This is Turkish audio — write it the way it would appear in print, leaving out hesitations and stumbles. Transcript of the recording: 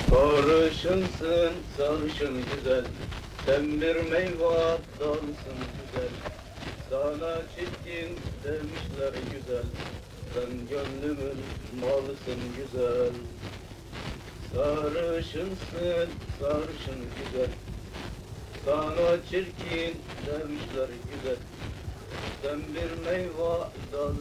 Sarışınsın, sarışın güzel, sen bir meyve dalsın güzel. Sana çirkin demişler güzel, sen gönlümün malısın güzel. Sarışınsın, sarışın güzel, sana çirkin demişler güzel, sen bir meyve dalsın